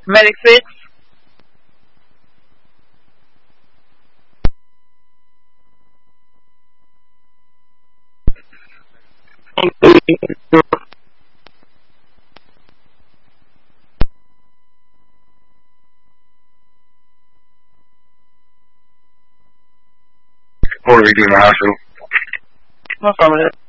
Medic 6. Or we do in the hospital. No problem.